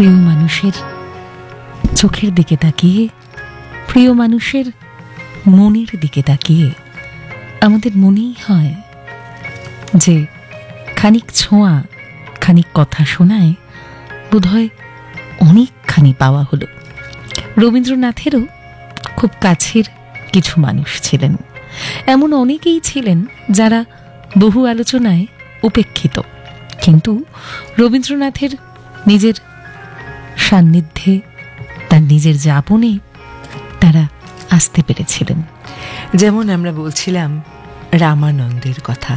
প্রিয় মানুষের চোখের দিকে তাকিয়ে, প্রিয় মানুষের মনের দিকে তাকিয়ে আমাদের মনেই হয় যে খানিক ছোঁয়া, খানিক কথা শোনায় বোধহয় অনেকখানি পাওয়া হলো। রবীন্দ্রনাথেরও খুব কাছের কিছু মানুষ ছিলেন, এমন অনেকেই ছিলেন যারা বহু আলোচনায় উপেক্ষিত, কিন্তু রবীন্দ্রনাথের নিজের সান্নিধ্যে, তার নিজের যাপনে তারা আসতে পেরেছিলেন। যেমন আমরা বলছিলাম রামানন্দের কথা।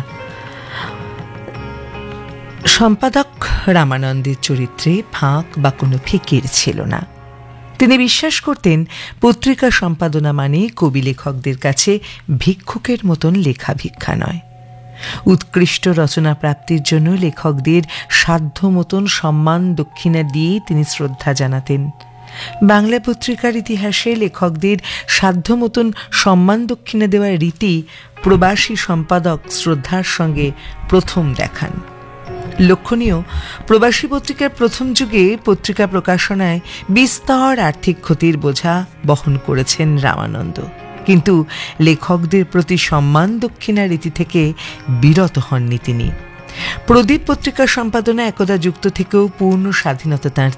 সম্পাদক রামানন্দের চরিত্রে ফাঁক বা কোনো ফিকির ছিল না। তিনি বিশ্বাস করতেন পত্রিকা সম্পাদনা মানে কবি লেখকদের কাছে ভিক্ষুকের মতন লেখা ভিক্ষা নয়। উৎকৃষ্ট রচনা প্রাপ্তির জন্য লেখকদের সাধ্য মতন সম্মান দক্ষিণা দিয়ে তিনি শ্রদ্ধা জানাতেন। বাংলা পত্রিকার ইতিহাসে লেখকদের সাধ্য মতন সম্মান দক্ষিণা দেওয়ার রীতি প্রবাসী সম্পাদক শ্রদ্ধার সঙ্গে প্রথম দেখান। লক্ষণীয়, প্রবাসী পত্রিকার প্রথম যুগে পত্রিকা প্রকাশনায় বিস্তর আর্থিক ক্ষতির বোঝা বহন করেছেন রামানন্দ, কিন্তু লেখকদের প্রতি সম্মান দক্ষিণা রীতি থেকে বিরত হননি তিনি। প্রদীপ পত্রিকা সম্পাদনা একদা যুক্ত থেকেও পূর্ণ স্বাধীনতা তাঁর